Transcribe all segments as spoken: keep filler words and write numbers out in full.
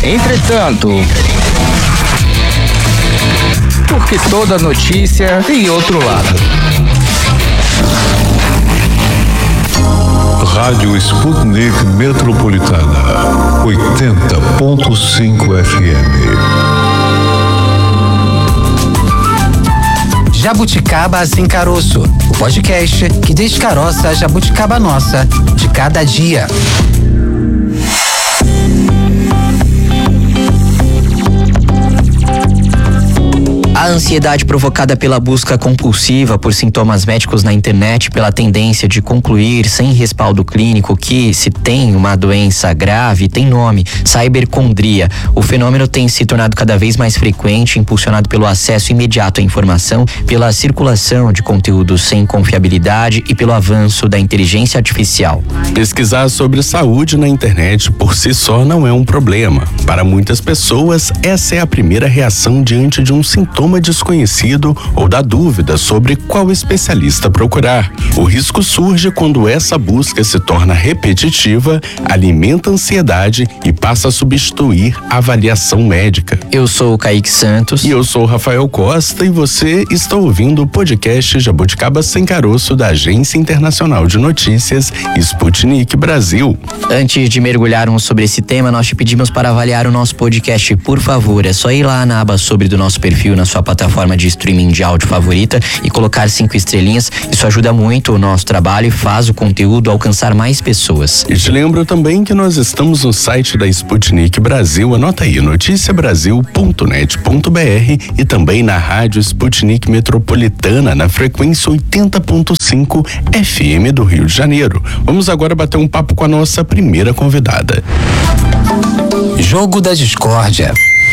Entretanto, porque toda notícia tem outro lado. Rádio Sputnik Metropolitana, oitenta ponto cinco F M. Jabuticaba Sem Caroço, o podcast que descaroça a jabuticaba nossa de cada dia. A ansiedade provocada pela busca compulsiva por sintomas médicos na internet, pela tendência de concluir sem respaldo clínico que se tem uma doença grave, tem nome: cibercondria. O fenômeno tem se tornado cada vez mais frequente, impulsionado pelo acesso imediato à informação, pela circulação de conteúdos sem confiabilidade e pelo avanço da inteligência artificial. Pesquisar sobre saúde na internet por si só não é um problema. Para muitas pessoas, essa é a primeira reação diante de um sintoma desconhecido ou da dúvida sobre qual especialista procurar. O risco surge quando essa busca se torna repetitiva, alimenta a ansiedade e passa a substituir a avaliação médica. Eu sou o Kaique Santos. E eu sou o Rafael Costa e você está ouvindo o podcast Jabuticaba Sem Caroço da Agência Internacional de Notícias Sputnik Brasil. Antes de mergulharmos sobre esse tema, nós te pedimos para avaliar o nosso podcast. Por favor, é só ir lá na aba sobre do nosso perfil na sua plataforma de streaming de áudio favorita e colocar cinco estrelinhas. Isso ajuda muito o nosso trabalho e faz o conteúdo alcançar mais pessoas. E te lembro também que nós estamos no site da Sputnik Brasil, anota aí, noticia brasil ponto net ponto b r, e também na rádio Sputnik Metropolitana, na frequência oitenta ponto cinco F M do Rio de Janeiro. Vamos agora bater um papo com a nossa primeira convidada. Jogo da discórdia.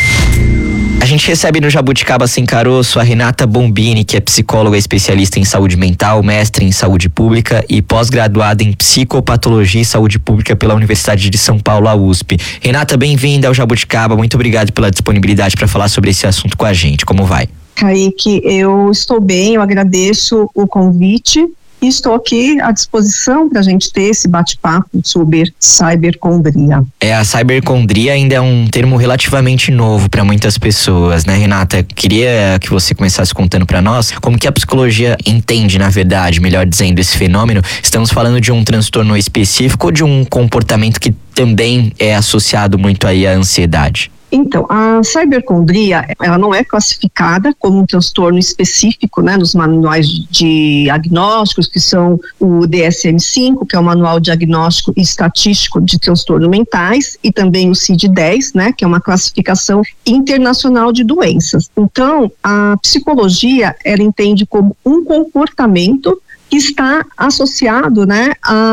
A gente recebe no Jabuticaba Sem Caroço a Renata Bombini, que é psicóloga especialista em saúde mental, mestre em saúde pública e pós-graduada em psicopatologia e saúde pública pela Universidade de São Paulo, a U S P. Renata, bem-vinda ao Jabuticaba, muito obrigado pela disponibilidade para falar sobre esse assunto com a gente. Como vai? Kaique, eu estou bem, eu agradeço o convite. E estou aqui à disposição para a gente ter esse bate-papo sobre cibercondria. É, a cibercondria ainda é um termo relativamente novo para muitas pessoas, né, Renata? Queria que você começasse contando para nós como que a psicologia entende, na verdade, melhor dizendo, esse fenômeno. Estamos falando de um transtorno específico ou de um comportamento que também é associado muito aí à ansiedade? Então, a cibercondria, ela não é classificada como um transtorno específico, né, nos manuais de diagnósticos, que são o D S M cinco, que é o Manual Diagnóstico e Estatístico de Transtornos Mentais, e também o C I D dez, né, que é uma classificação internacional de doenças. Então, a psicologia, ela entende como um comportamento que está associado, né,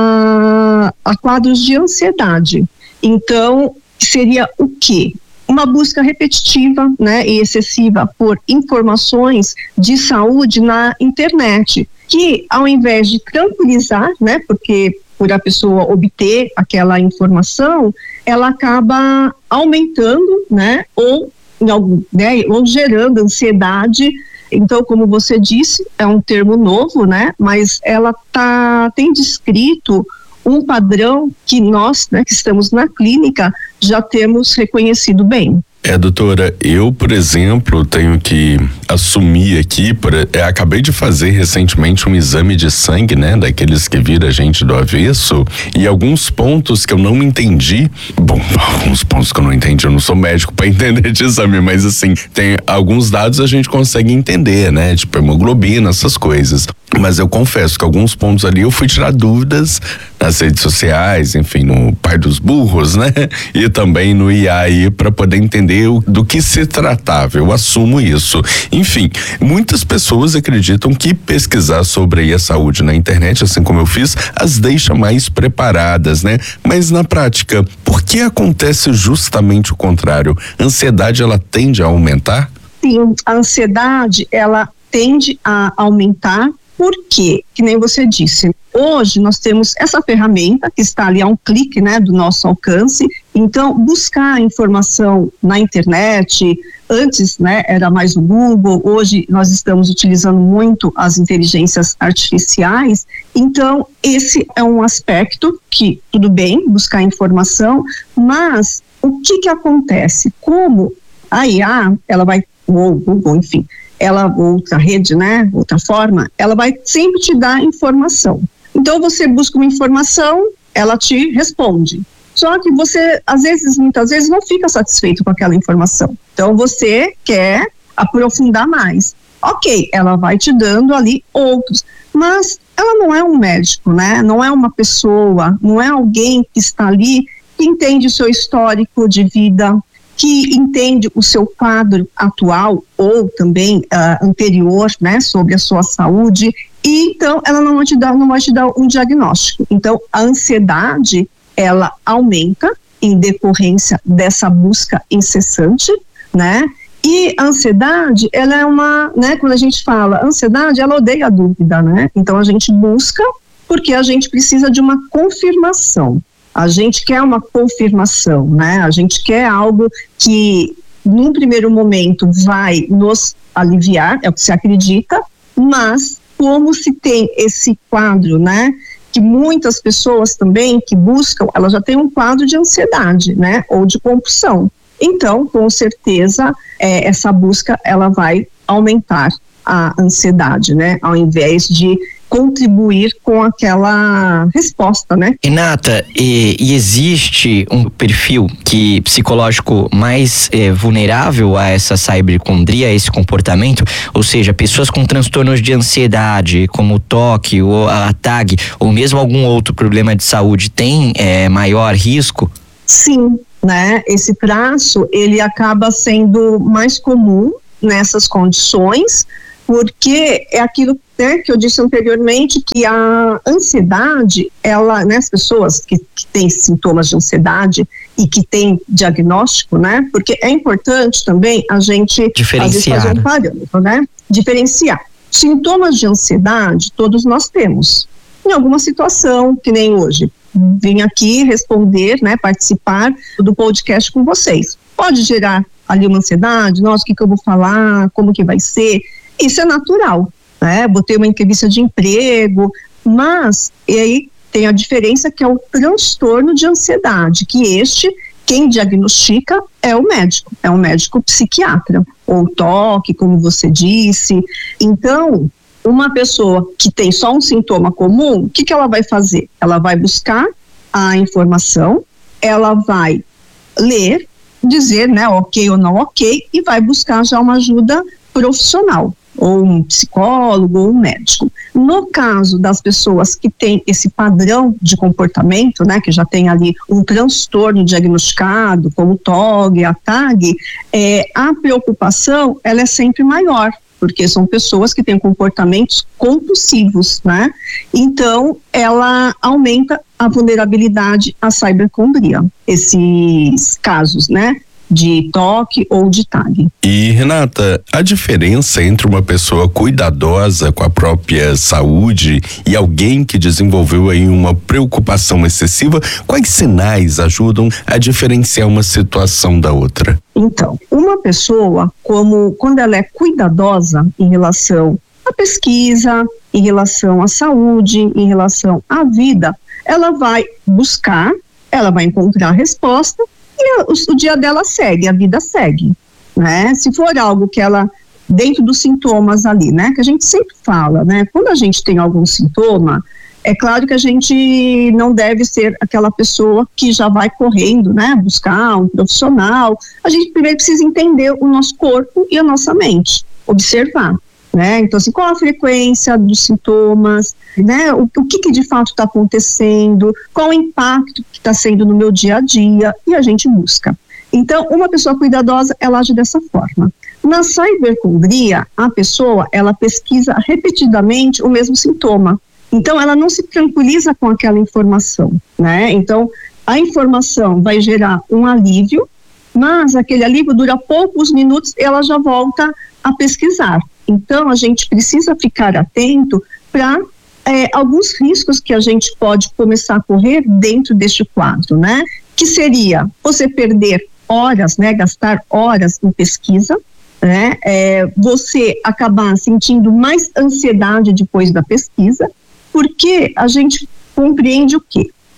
a, a quadros de ansiedade. Então, seria o quê? Uma busca repetitiva, né, e excessiva por informações de saúde na internet, que ao invés de tranquilizar, né, porque por a pessoa obter aquela informação, ela acaba aumentando, né, ou, né, ou gerando ansiedade. Então, como você disse, é um termo novo, né, mas ela tá, tem descrito um padrão que nós, né, que estamos na clínica, já temos reconhecido bem. É, doutora, eu, por exemplo, tenho que assumir aqui, por, é, acabei de fazer recentemente um exame de sangue, né, daqueles que vira a gente do avesso, e alguns pontos que eu não entendi, bom, alguns pontos que eu não entendi, eu não sou médico para entender de exame, mas assim, tem alguns dados a gente consegue entender, né, tipo hemoglobina, essas coisas. Mas eu confesso que alguns pontos ali eu fui tirar dúvidas nas redes sociais, enfim, no Pai dos Burros, né? E também no I A aí para poder entender o, do que se tratava. Eu assumo isso. Enfim, muitas pessoas acreditam que pesquisar sobre a saúde na internet, assim como eu fiz, as deixa mais preparadas, né? Mas na prática, por que acontece justamente o contrário? A ansiedade, ela tende a aumentar? Sim, a ansiedade, ela tende a aumentar. Por quê? Que nem você disse, hoje nós temos essa ferramenta que está ali a um clique, né, do nosso alcance. Então, buscar informação na internet, antes, né, era mais o Google, hoje nós estamos utilizando muito as inteligências artificiais. Então, esse é um aspecto que, tudo bem, buscar informação, mas o que que acontece? Como a I A, ela vai, ou Google, enfim, ela, outra rede, né, outra forma, ela vai sempre te dar informação. Então você busca uma informação, ela te responde. Só que você, às vezes, muitas vezes, não fica satisfeito com aquela informação. Então você quer aprofundar mais. Ok, ela vai te dando ali outros, mas ela não é um médico, né? Não é uma pessoa, não é alguém que está ali que entende o seu histórico de vida, que entende o seu quadro atual ou também uh, anterior, né, sobre a sua saúde, e então ela não vai te dar, não vai te dar um diagnóstico. Então a ansiedade, ela aumenta em decorrência dessa busca incessante, né? E a ansiedade, ela é uma, né, quando a gente fala, a ansiedade, ela odeia a dúvida, né? Então a gente busca porque a gente precisa de uma confirmação. A gente quer uma confirmação, né? A gente quer algo que, num primeiro momento, vai nos aliviar, é o que se acredita, mas como se tem esse quadro, né? Que muitas pessoas também que buscam, elas já têm um quadro de ansiedade, né? Ou de compulsão. Então, com certeza, é, essa busca, ela vai aumentar a ansiedade, né? Ao invés de contribuir com aquela resposta, né? Renata, e, e existe um perfil que psicológico mais é, vulnerável a essa cibercondria, a esse comportamento? Ou seja, pessoas com transtornos de ansiedade, como o toque, ou a T A G, ou mesmo algum outro problema de saúde, tem é, maior risco? Sim, né? Esse traço, ele acaba sendo mais comum nessas condições, porque é aquilo, né, que eu disse anteriormente, que a ansiedade, ela, né, as pessoas que, que têm sintomas de ansiedade e que têm diagnóstico, né, porque é importante também a gente diferenciar, às vezes, fazer um parâmetro, né, diferenciar. Sintomas de ansiedade todos nós temos, em alguma situação, que nem hoje, vim aqui responder, né, participar do podcast com vocês. Pode gerar ali uma ansiedade, nossa, o que que eu vou falar, como que vai ser? Isso é natural, né? Botei uma entrevista de emprego, mas e aí tem a diferença que é o transtorno de ansiedade, que este, quem diagnostica é o médico, é um médico psiquiatra, ou toque, como você disse. Então, uma pessoa que tem só um sintoma comum, o que que ela vai fazer? Ela vai buscar a informação, ela vai ler, dizer, né, ok ou não ok, e vai buscar já uma ajuda profissional, ou um psicólogo, ou um médico. No caso das pessoas que têm esse padrão de comportamento, né, que já tem ali um transtorno diagnosticado, como o T O G, a T A G, é, a preocupação, ela é sempre maior, porque são pessoas que têm comportamentos compulsivos, né? Então, ela aumenta a vulnerabilidade à cibercondria, esses casos, né? De toque ou de T A G. E, Renata, a diferença entre uma pessoa cuidadosa com a própria saúde e alguém que desenvolveu aí uma preocupação excessiva, quais sinais ajudam a diferenciar uma situação da outra? Então, uma pessoa, como quando ela é cuidadosa em relação à pesquisa, em relação à saúde, em relação à vida, ela vai buscar, ela vai encontrar a resposta, e o, o dia dela segue, a vida segue, né? Se for algo que ela, dentro dos sintomas ali, né? Que a gente sempre fala, né? Quando a gente tem algum sintoma, é claro que a gente não deve ser aquela pessoa que já vai correndo, né? Buscar um profissional. A gente primeiro precisa entender o nosso corpo e a nossa mente, observar, né? Então, assim, qual a frequência dos sintomas, né? O, o que que de fato está acontecendo, qual o impacto que está sendo no meu dia a dia, e a gente busca. Então, uma pessoa cuidadosa, ela age dessa forma. Na cibercondria, a pessoa, ela pesquisa repetidamente o mesmo sintoma. Então, ela não se tranquiliza com aquela informação, né? Então, a informação vai gerar um alívio, mas aquele alívio dura poucos minutos e ela já volta a pesquisar. Então, a gente precisa ficar atento para é, alguns riscos que a gente pode começar a correr dentro deste quadro, né? Que seria você perder horas, né? Gastar horas em pesquisa, né? É, você acabar sentindo mais ansiedade depois da pesquisa, porque a gente compreende o quê?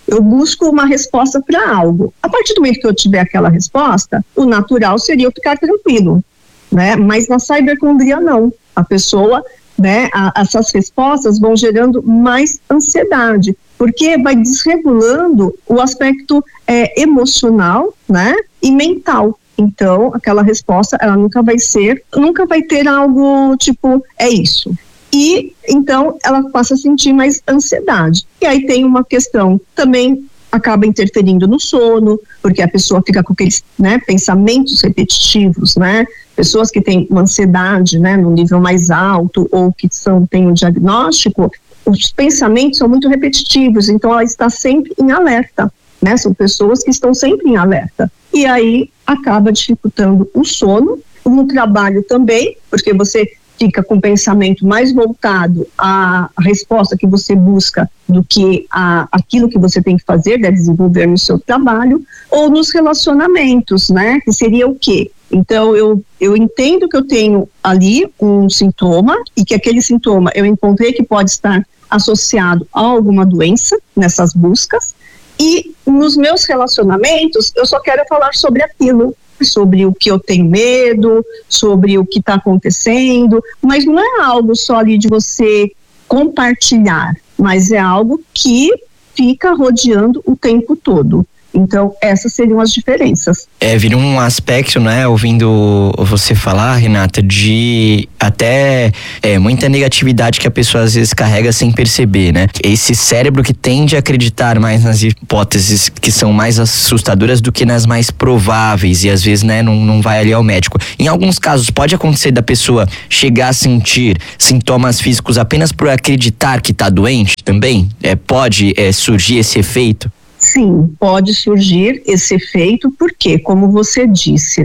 Eu busco uma resposta para algo. A partir do momento que eu tiver aquela resposta, o natural seria eu ficar tranquilo, né? Mas na cibercondria não. A pessoa, né, a, essas respostas vão gerando mais ansiedade, porque vai desregulando o aspecto é, emocional, né, e mental. Então, aquela resposta, ela nunca vai ser, nunca vai ter algo tipo, é isso. E, então, ela passa a sentir mais ansiedade. E aí tem uma questão também, acaba interferindo no sono, porque a pessoa fica com aqueles, né, pensamentos repetitivos, né? Pessoas que têm uma ansiedade, né, no nível mais alto, ou que são, têm um diagnóstico, os pensamentos são muito repetitivos, então ela está sempre em alerta, né? São pessoas que estão sempre em alerta. E aí acaba dificultando o sono, no trabalho também, porque você fica com o pensamento mais voltado à resposta que você busca do que a, aquilo que você tem que fazer, deve desenvolver no seu trabalho, ou nos relacionamentos, né? Que seria o quê? Então, eu, eu entendo que eu tenho ali um sintoma e que aquele sintoma eu encontrei que pode estar associado a alguma doença nessas buscas, e nos meus relacionamentos eu só quero falar sobre aquilo, sobre o que eu tenho medo, sobre o que está acontecendo, mas não é algo só ali de você compartilhar, mas é algo que fica rodeando o tempo todo. Então, essas seriam as diferenças. É, vira um aspecto, né, ouvindo você falar, Renata, de até é, muita negatividade que a pessoa às vezes carrega sem perceber, né? Esse cérebro que tende a acreditar mais nas hipóteses que são mais assustadoras do que nas mais prováveis, e às vezes, né, não, não vai ali ao médico. Em alguns casos, pode acontecer da pessoa chegar a sentir sintomas físicos apenas por acreditar que está doente também? É, pode é, surgir esse efeito? Sim, pode surgir esse efeito, porque, como você disse,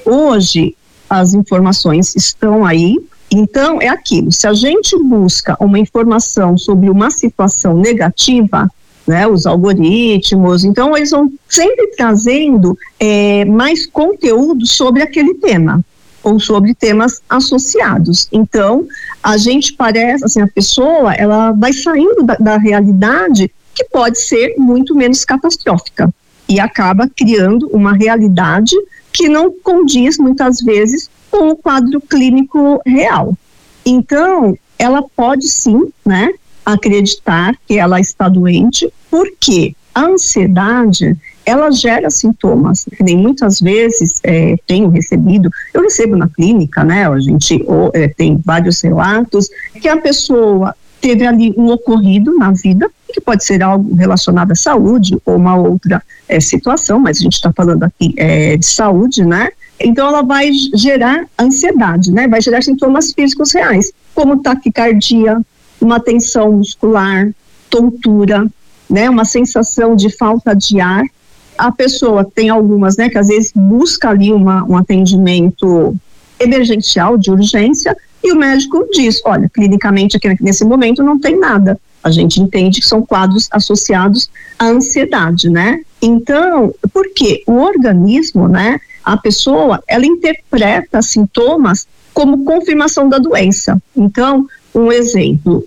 hoje as informações estão aí, então é aquilo, se a gente busca uma informação sobre uma situação negativa, né, os algoritmos, então eles vão sempre trazendo é, mais conteúdo sobre aquele tema, ou sobre temas associados. Então, a gente parece, assim, a pessoa, ela vai saindo da, da realidade que pode ser muito menos catastrófica e acaba criando uma realidade que não condiz muitas vezes com o quadro clínico real. Então, ela pode sim, né, acreditar que ela está doente, porque a ansiedade, ela gera sintomas, que nem muitas vezes é, tenho recebido, eu recebo na clínica, né, a gente ou, é, tem vários relatos, que a pessoa teve ali um ocorrido na vida, que pode ser algo relacionado à saúde ou uma outra é, situação, mas a gente está falando aqui é, de saúde, né? Então ela vai gerar ansiedade, né? Vai gerar sintomas físicos reais, como taquicardia, uma tensão muscular, tontura, né? Uma sensação de falta de ar. A pessoa tem algumas, né? Que às vezes busca ali uma, um atendimento emergencial, de urgência, e o médico diz, olha, clinicamente aqui nesse momento não tem nada. A gente entende que são quadros associados à ansiedade, né? Então, por quê? O organismo, né, a pessoa, ela interpreta sintomas como confirmação da doença. Então, um exemplo,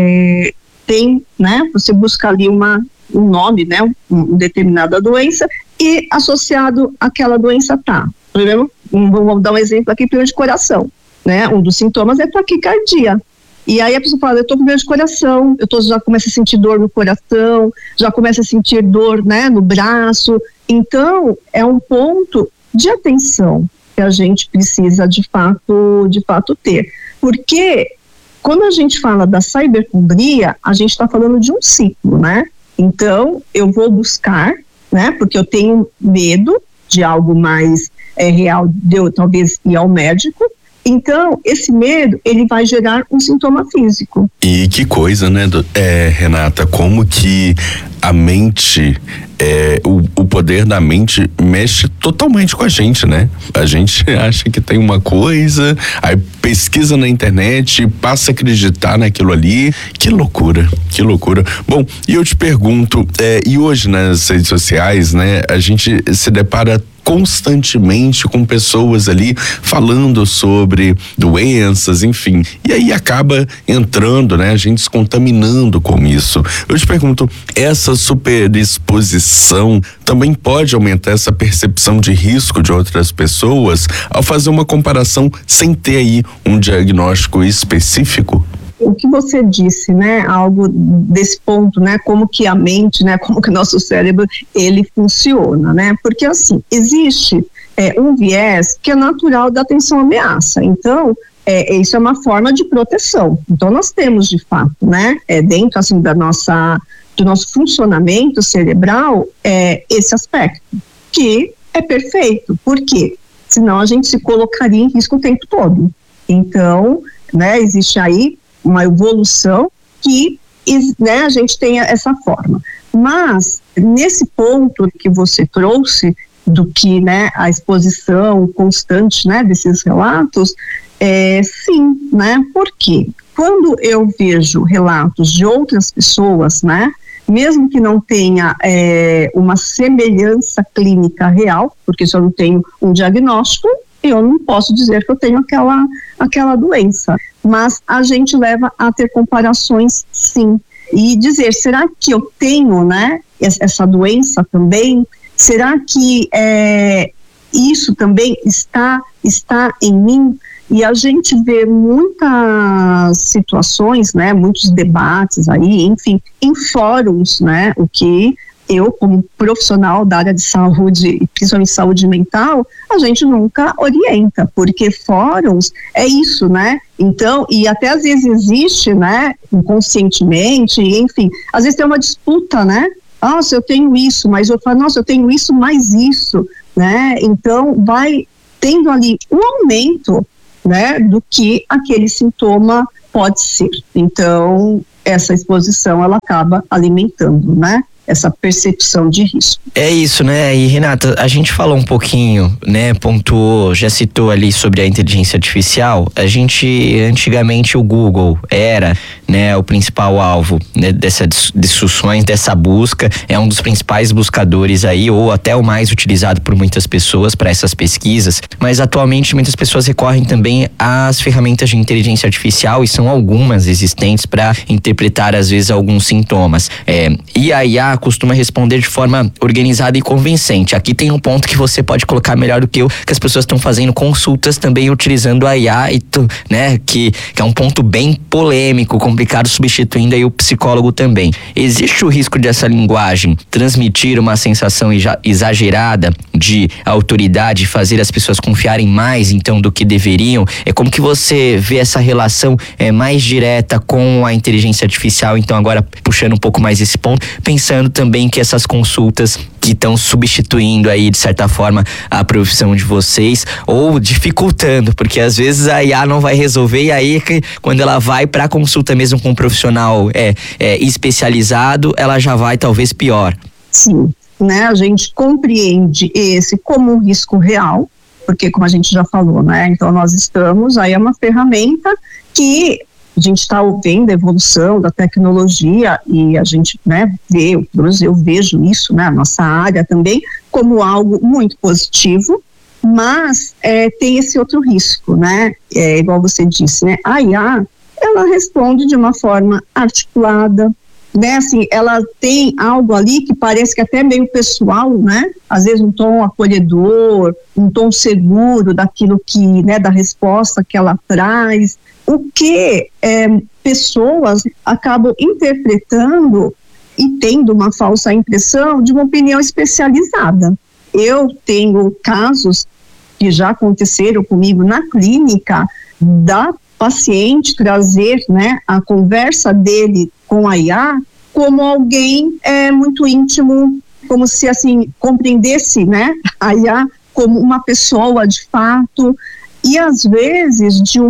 é, tem, né, você busca ali uma, um nome, né, uma determinada doença, e associado àquela doença tá, por exemplo, um, vamos dar um exemplo aqui, problema de coração, né, um dos sintomas é taquicardia. E aí a pessoa fala, eu tô com dor de coração, eu tô, já começo a sentir dor no coração, já começo a sentir dor, né, no braço. Então, é um ponto de atenção que a gente precisa de fato, de fato ter. Porque quando a gente fala da cibercondria, a gente está falando de um ciclo, né? Então, eu vou buscar, né, porque eu tenho medo de algo mais é, real, de eu talvez ir ao médico. Então, esse medo, ele vai gerar um sintoma físico. E que coisa, né, do, é, Renata, como que a mente, é, o, o poder da mente mexe totalmente com a gente, né? A gente acha que tem uma coisa, aí pesquisa na internet, passa a acreditar naquilo ali. Que loucura, que loucura. Bom, e eu te pergunto, é, e hoje nas redes sociais, né, a gente se depara constantemente com pessoas ali falando sobre doenças, enfim. E aí acaba entrando, né? A gente se contaminando com isso. Eu te pergunto, essa superexposição também pode aumentar essa percepção de risco de outras pessoas ao fazer uma comparação sem ter aí um diagnóstico específico? O que você disse, né, algo desse ponto, né, como que a mente, né, como que o nosso cérebro, ele funciona, né, porque assim, existe é, um viés que é natural da atenção-ameaça, então, é, isso é uma forma de proteção, então nós temos de fato, né, é, dentro assim da nossa, do nosso funcionamento cerebral, é, esse aspecto, que é perfeito, por quê? Senão a gente se colocaria em risco o tempo todo, então, né, existe aí uma evolução que, né, a gente tenha essa forma. Mas, nesse ponto que você trouxe, do que, né, a exposição constante, né, desses relatos, é, sim, né, porque quando eu vejo relatos de outras pessoas, né, mesmo que não tenha é, uma semelhança clínica real, porque se eu não tenho um diagnóstico, eu não posso dizer que eu tenho aquela, aquela doença, mas a gente leva a ter comparações, sim, e dizer, será que eu tenho, né, essa doença também? Será que é, isso também está, está em mim? E a gente vê muitas situações, né, muitos debates aí, enfim, em fóruns, né, o que eu, como profissional da área de saúde, principalmente saúde mental, a gente nunca orienta, porque fóruns é isso, né? Então, e até às vezes existe, né, inconscientemente, enfim, às vezes tem uma disputa, né? Nossa, eu tenho isso, mas eu falo, nossa, eu tenho isso mais isso, né? Então, vai tendo ali um aumento, né, do que aquele sintoma pode ser. Então, essa exposição, ela acaba alimentando, né, essa percepção de risco. É isso, né? E Renata, a gente falou um pouquinho, né? Pontuou, já citou ali sobre a inteligência artificial. A gente, antigamente o Google era, né, o principal alvo, né, dessas discussões, dessa busca, é um dos principais buscadores aí, ou até o mais utilizado por muitas pessoas para essas pesquisas, mas atualmente muitas pessoas recorrem também às ferramentas de inteligência artificial, e são algumas existentes para interpretar às vezes alguns sintomas. É, e a I A costuma responder de forma organizada e convincente. Aqui tem um ponto que você pode colocar melhor do que eu, que as pessoas estão fazendo consultas também utilizando a I A, e tu, né, que, que é um ponto bem polêmico, complicado, substituindo aí o psicólogo também. Existe o risco dessa linguagem transmitir uma sensação exagerada de autoridade, fazer as pessoas confiarem mais então do que deveriam? É como que você vê essa relação é, mais direta com a inteligência artificial, então agora puxando um pouco mais esse ponto, pensando também que essas consultas que estão substituindo aí de certa forma a profissão de vocês, ou dificultando, porque às vezes a I A não vai resolver, e aí quando ela vai para a consulta mesmo com um profissional é, é, especializado, ela já vai talvez pior. Sim, né, a gente compreende esse como um risco real, porque como a gente já falou, né, então nós estamos, aí é uma ferramenta que a gente está vendo a evolução da tecnologia, e a gente, né, vê, eu vejo isso, né, a nossa área também, como algo muito positivo, mas é, tem esse outro risco, né, é, igual você disse, né, a I A, ela responde de uma forma articulada, né, assim, ela tem algo ali que parece que até meio pessoal, né, às vezes um tom acolhedor, um tom seguro daquilo que, né, da resposta que ela traz, o que é, pessoas acabam interpretando e tendo uma falsa impressão de uma opinião especializada. Eu tenho casos que já aconteceram comigo na clínica, da paciente trazer, né, a conversa dele com a I A como alguém é, muito íntimo, como se assim compreendesse, né, a I A como uma pessoa de fato, e às vezes de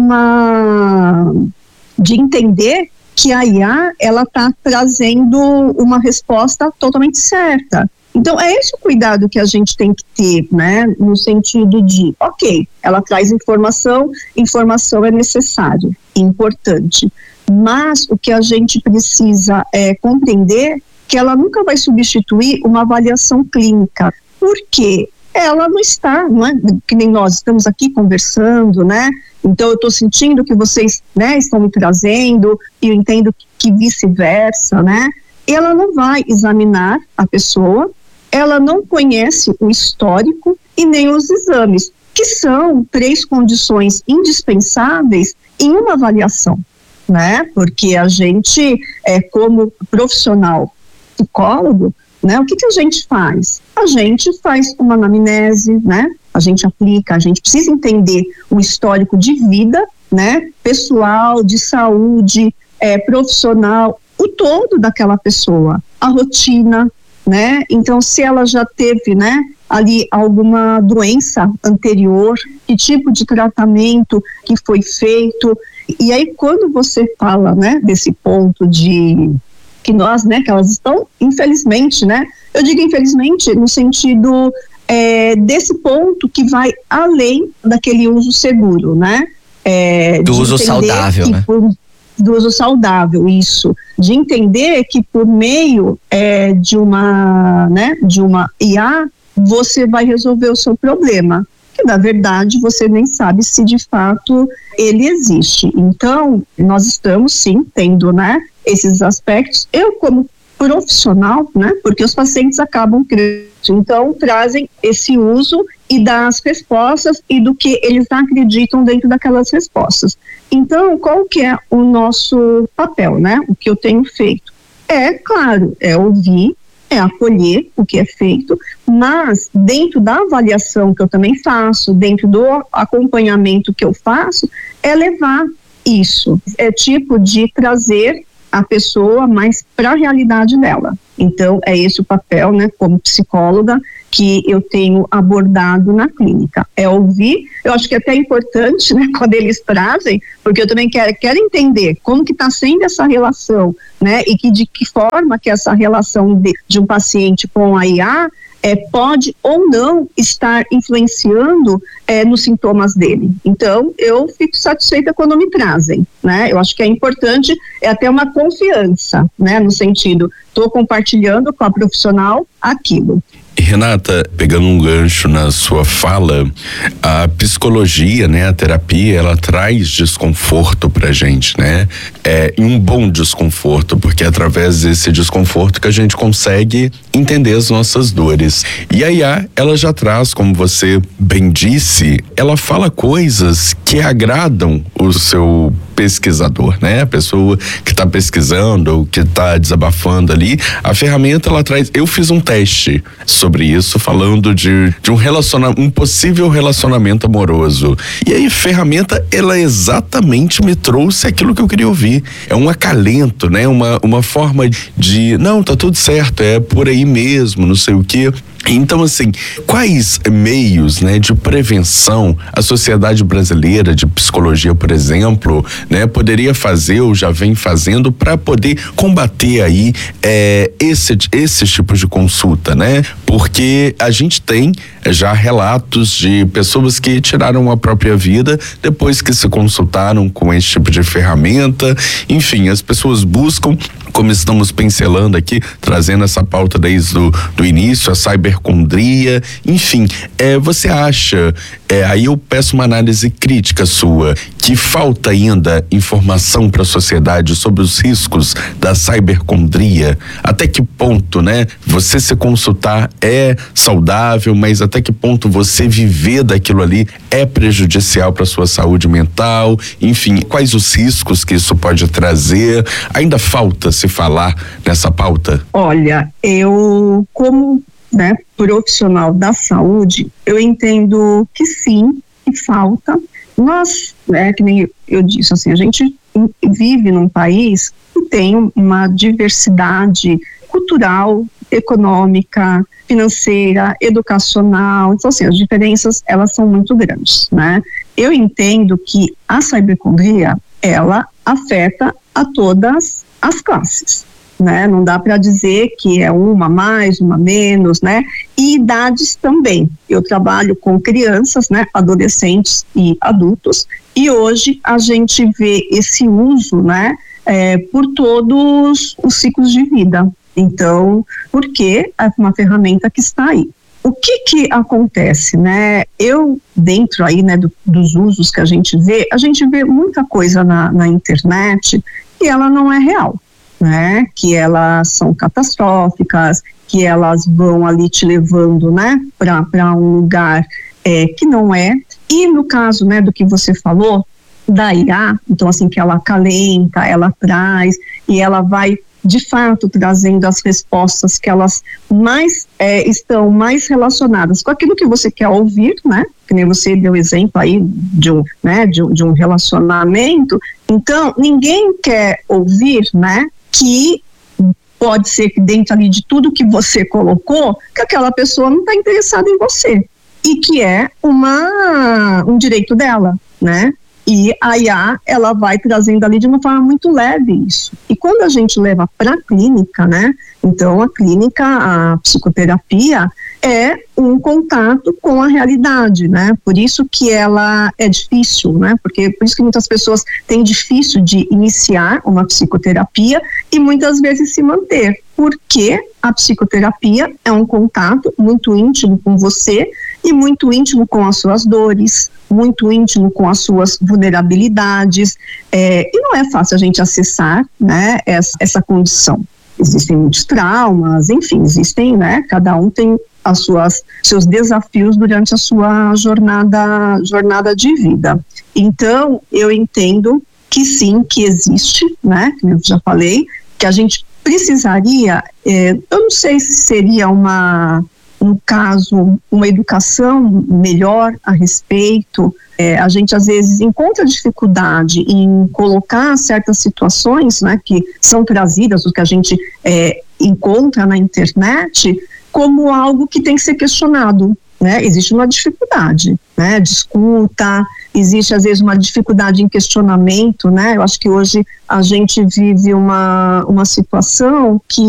uma de entender que a I A ela está trazendo uma resposta totalmente certa. Então é esse o cuidado que a gente tem que ter, né, no sentido de, ok, ela traz informação, informação é necessário, importante, mas o que a gente precisa é compreender que ela nunca vai substituir uma avaliação clínica, porque ela não está, não é? Que nem nós estamos aqui conversando, né? Então eu estou sentindo que vocês, né, estão me trazendo, e eu entendo que vice-versa, né? Ela não vai examinar a pessoa, ela não conhece o histórico e nem os exames, que são três condições indispensáveis em uma avaliação, né? Porque a gente, é, como profissional psicólogo, né, o que que a gente faz? A gente faz uma anamnese, né? A gente aplica, a gente precisa entender o histórico de vida, né? Pessoal, de saúde, é, profissional, o todo daquela pessoa, a rotina, né? Então, se ela já teve, né, ali alguma doença anterior, que tipo de tratamento que foi feito, e aí quando você fala, né, desse ponto de que nós, né, que elas estão, infelizmente, né, eu digo infelizmente no sentido é, desse ponto que vai além daquele uso seguro, né? É, do uso saudável, né? Por, do uso saudável, isso, de entender que por meio é, de uma, né, de uma I A, você vai resolver o seu problema, que na verdade você nem sabe se de fato ele existe. Então, nós estamos sim tendo, né, esses aspectos. Eu como profissional, né, porque os pacientes acabam crescendo, então trazem esse uso e das respostas e do que eles acreditam dentro daquelas respostas. Então, qual que é o nosso papel, né? O que eu tenho feito? É, claro, é ouvir, é acolher o que é feito, mas dentro da avaliação que eu também faço, dentro do acompanhamento que eu faço, é levar isso. É tipo de trazer a pessoa mais para a realidade dela. Então, é esse o papel, né, como psicóloga, que eu tenho abordado na clínica. É ouvir, eu acho que é até importante, né, quando eles trazem, porque eu também quero, quero entender como que está sendo essa relação, né, e que de que forma que essa relação de, de um paciente com a I A É, pode ou não estar influenciando é, nos sintomas dele. Então, eu fico satisfeita quando me trazem, né? Eu acho que é importante, é até uma confiança, né? No sentido, estou compartilhando com a profissional aquilo. Renata, pegando um gancho na sua fala, a psicologia, né, a terapia, ela traz desconforto pra gente, né? É um bom desconforto, porque é através desse desconforto que a gente consegue entender as nossas dores. E a I A, ela já traz, como você bem disse, ela fala coisas que agradam o seu pesquisador, né? A pessoa que está pesquisando ou que está desabafando ali, a ferramenta ela traz. Eu fiz um teste sobre isso, falando de, de um relacionamento, um possível relacionamento amoroso. E aí a ferramenta, ela exatamente me trouxe aquilo que eu queria ouvir. É um acalento, né? Uma, uma forma de, não, tá tudo certo, é por aí mesmo, não sei o quê. Então, assim, quais meios, né, de prevenção a Sociedade Brasileira de Psicologia, por exemplo, né, poderia fazer ou já vem fazendo para poder combater aí é, esse, esses tipos de consulta, né? Porque a gente tem já relatos de pessoas que tiraram a própria vida depois que se consultaram com esse tipo de ferramenta. Enfim, as pessoas buscam, como estamos pincelando aqui, trazendo essa pauta desde o do início, a cibercondria, enfim, é, você acha, é, aí eu peço uma análise crítica sua, que falta ainda informação para a sociedade sobre os riscos da cibercondria? Até que ponto, né, você se consultar é saudável, mas até que ponto você viver daquilo ali é prejudicial para sua saúde mental? Enfim, quais os riscos que isso pode trazer? Ainda falta se falar nessa pauta? Olha, eu como, né, profissional da saúde, eu entendo que sim, que falta. Nós, né, que nem eu disse, assim, a gente vive num país que tem uma diversidade cultural, econômica, financeira, educacional. Então, assim, as diferenças, elas são muito grandes, né? Eu entendo que a cibercondria, ela afeta a todas as classes, né? Não dá para dizer que é uma mais, uma menos, né? E idades também. Eu trabalho com crianças, né? Adolescentes e adultos, e hoje a gente vê esse uso, né? É, por todos os ciclos de vida. Então, porque é uma ferramenta que está aí. o que que acontece, né? Eu, dentro aí, né, do, dos usos que a gente vê, a gente vê muita coisa na, na internet que ela não é real, né? Que elas são catastróficas, que elas vão ali te levando, né, para um lugar é, que não é. E no caso, né, do que você falou, da I A, então assim, que ela acalenta, ela traz, e ela vai de fato trazendo as respostas que elas mais é, estão mais relacionadas com aquilo que você quer ouvir, né? Que nem você deu exemplo aí de um, né, de um, de um relacionamento. Então, ninguém quer ouvir, né, que pode ser que dentro ali de tudo que você colocou, que aquela pessoa não está interessada em você, e que é uma, um direito dela, né? E a I A, ela vai trazendo ali de uma forma muito leve isso. E quando a gente leva para a clínica, né? Então, a clínica, a psicoterapia é um contato com a realidade, né? Por isso que ela é difícil, né? Porque por isso que muitas pessoas têm difícil de iniciar uma psicoterapia e muitas vezes se manter. Porque a psicoterapia é um contato muito íntimo com você e muito íntimo com as suas dores, muito íntimo com as suas vulnerabilidades, é, e não é fácil a gente acessar, né, essa, essa condição. Existem muitos traumas, enfim, existem, né, cada um tem as suas, seus desafios durante a sua jornada, jornada de vida. Então, eu entendo que sim, que existe, né, como eu já falei, que a gente precisaria, é, eu não sei se seria uma... no caso, uma educação melhor a respeito. É, a gente às vezes encontra dificuldade em colocar certas situações, né, que são trazidas, o que a gente é, encontra na internet, como algo que tem que ser questionado, né? Existe uma dificuldade, né, de escuta, existe às vezes uma dificuldade em questionamento, né? Eu acho que hoje a gente vive uma, uma situação que